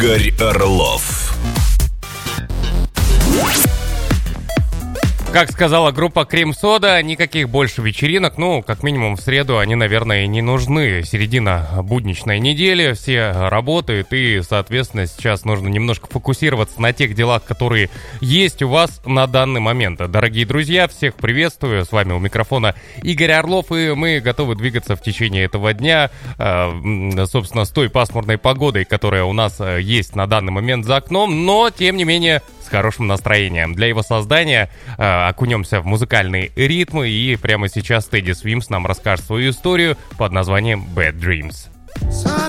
Игорь Орлов. Как сказала группа Крем-Сода, никаких больше вечеринок, как минимум в среду они, наверное, не нужны. Середина будничной недели, все работают, и, соответственно, сейчас нужно немножко фокусироваться на тех делах, которые есть у вас на данный момент. Дорогие друзья, всех приветствую, с вами у микрофона Игорь Орлов, и мы готовы двигаться в течение этого дня, собственно, с той пасмурной погодой, которая у нас есть на данный момент за окном, но, тем не менее, с хорошим настроением. Для его создания окунемся в музыкальные ритмы, и прямо сейчас Тедди Свимс нам расскажет свою историю под названием Bad Dreams.